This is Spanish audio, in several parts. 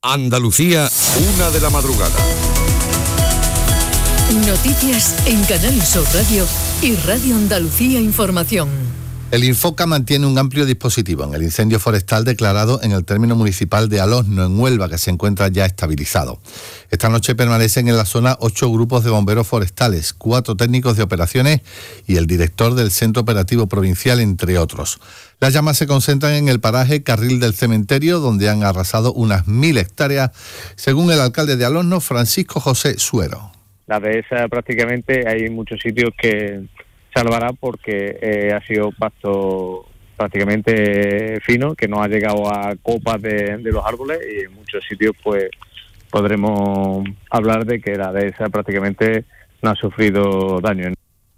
Andalucía, 1 de la madrugada. Noticias en Canal Sur Radio y Radio Andalucía Información. El Infoca mantiene un amplio dispositivo en el incendio forestal declarado en el término municipal de Alosno, en Huelva, que se encuentra ya estabilizado. Esta noche permanecen en la zona 8 grupos de bomberos forestales, 4 técnicos de operaciones y el director del Centro Operativo Provincial, entre otros. Las llamas se concentran en el paraje Carril del Cementerio, donde han arrasado unas 1.000 hectáreas, según el alcalde de Alosno, Francisco José Suero. La dehesa prácticamente hay muchos sitios que salvará porque ha sido pasto prácticamente fino, que no ha llegado a copas de los árboles, y en muchos sitios pues podremos hablar de que la dehesa prácticamente no ha sufrido daño.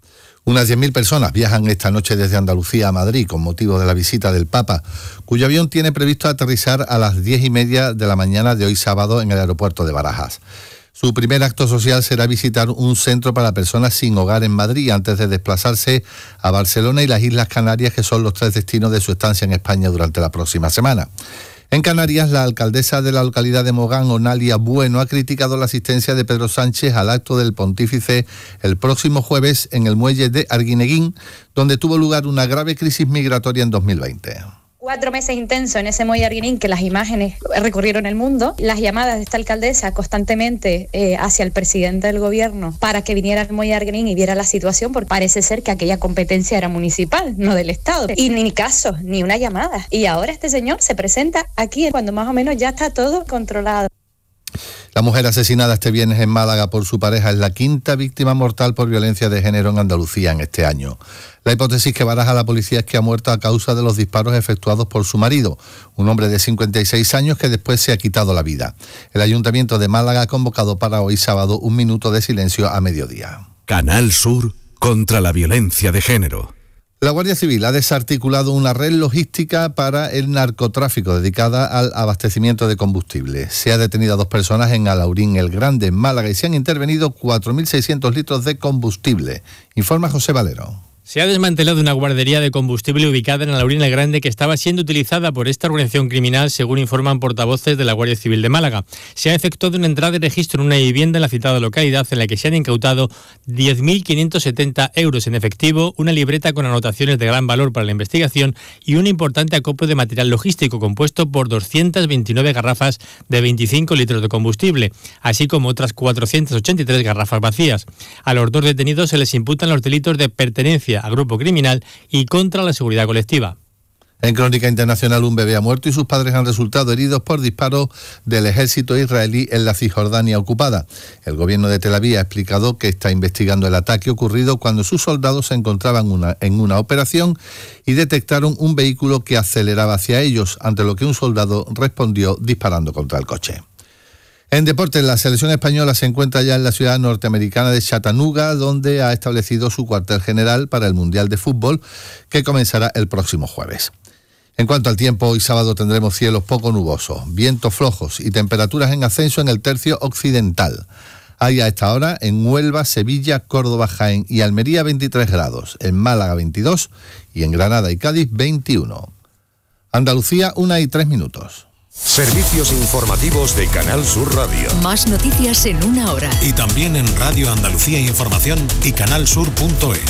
Unas 10.000 personas viajan esta noche desde Andalucía a Madrid con motivo de la visita del Papa, cuyo avión tiene previsto aterrizar a las 10:30 de la mañana de hoy sábado en el aeropuerto de Barajas. Su primer acto social será visitar un centro para personas sin hogar en Madrid antes de desplazarse a Barcelona y las Islas Canarias, que son los 3 destinos de su estancia en España durante la próxima semana. En Canarias, la alcaldesa de la localidad de Mogán, Onalia Bueno, ha criticado la asistencia de Pedro Sánchez al acto del pontífice el próximo jueves en el muelle de Arguineguín, donde tuvo lugar una grave crisis migratoria en 2020. 4 meses intensos en ese muelle Arguineguín, que las imágenes recorrieron el mundo, las llamadas de esta alcaldesa constantemente hacia el presidente del gobierno para que viniera al muelle Arguineguín y viera la situación, porque parece ser que aquella competencia era municipal, no del Estado, y ni casos, ni una llamada. Y ahora este señor se presenta aquí cuando más o menos ya está todo controlado. La mujer asesinada este viernes en Málaga por su pareja es la 5ª víctima mortal por violencia de género en Andalucía en este año. La hipótesis que baraja la policía es que ha muerto a causa de los disparos efectuados por su marido, un hombre de 56 años que después se ha quitado la vida. El Ayuntamiento de Málaga ha convocado para hoy sábado un minuto de silencio a mediodía. Canal Sur contra la violencia de género. La Guardia Civil ha desarticulado una red logística para el narcotráfico dedicada al abastecimiento de combustible. Se ha detenido a 2 personas en Alaurín el Grande, en Málaga, y se han intervenido 4.600 litros de combustible. Informa José Valero. Se ha desmantelado una guardería de combustible ubicada en Alaurín el Grande que estaba siendo utilizada por esta organización criminal, según informan portavoces de la Guardia Civil de Málaga. Se ha efectuado una entrada y registro en una vivienda en la citada localidad, en la que se han incautado 10.570 euros en efectivo, una libreta con anotaciones de gran valor para la investigación y un importante acopio de material logístico compuesto por 229 garrafas de 25 litros de combustible, así como otras 483 garrafas vacías. A los 2 detenidos se les imputan los delitos de pertenencia a grupo criminal y contra la seguridad colectiva. En crónica internacional, un bebé ha muerto y sus padres han resultado heridos por disparos del ejército israelí en la Cisjordania ocupada. El gobierno de Tel Aviv ha explicado que está investigando el ataque ocurrido cuando sus soldados se encontraban en una operación y detectaron un vehículo que aceleraba hacia ellos, ante lo que un soldado respondió disparando contra el coche. En deportes, la selección española se encuentra ya en la ciudad norteamericana de Chattanooga, donde ha establecido su cuartel general para el Mundial de Fútbol, que comenzará el próximo jueves. En cuanto al tiempo, hoy sábado tendremos cielos poco nubosos, vientos flojos y temperaturas en ascenso en el tercio occidental. Hay a esta hora en Huelva, Sevilla, Córdoba, Jaén y Almería 23 grados, en Málaga 22 y en Granada y Cádiz 21. Andalucía, 1:03. Servicios informativos de Canal Sur Radio. Más noticias en 1 hora. Y también en Radio Andalucía Información y canalsur.es.